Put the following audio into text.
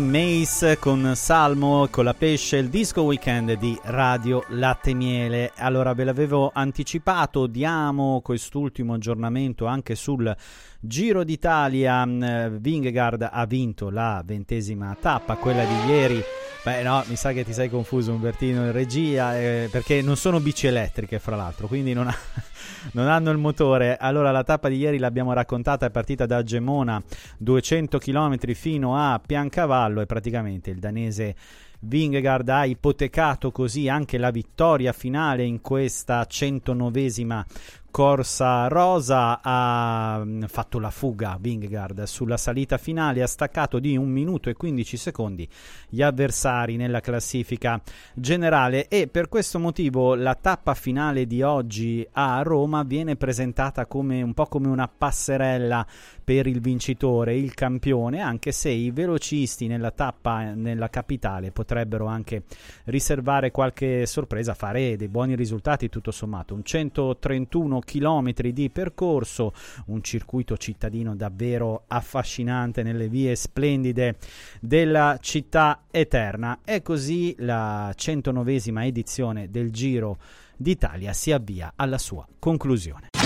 Mace con Salmo, con la pesce, il disco weekend di Radio Latte Miele. Allora, ve l'avevo anticipato, diamo quest'ultimo aggiornamento anche sul Giro d'Italia. Vingegaard ha vinto la 20ª tappa, quella di ieri. Beh no, mi sa che ti sei confuso Umbertino in regia, perché non sono bici elettriche fra l'altro, quindi non hanno il motore. Allora, la tappa di ieri l'abbiamo raccontata, è partita da Gemona, 200 km fino a Piancavallo, e praticamente il danese Vingegaard ha ipotecato così anche la vittoria finale in questa 109esima corsa rosa. Ha fatto la fuga Vingegaard sulla salita finale, ha staccato di 1 minuto e 15 secondi gli avversari nella classifica generale, e per questo motivo la tappa finale di oggi a Roma viene presentata come un po' come una passerella per il vincitore, il campione, anche se i velocisti nella tappa nella capitale potrebbero anche riservare qualche sorpresa, fare dei buoni risultati tutto sommato. Un 131 chilometri di percorso, un circuito cittadino davvero affascinante nelle vie splendide della città eterna. E così la 109esima edizione del Giro d'Italia si avvia alla sua conclusione.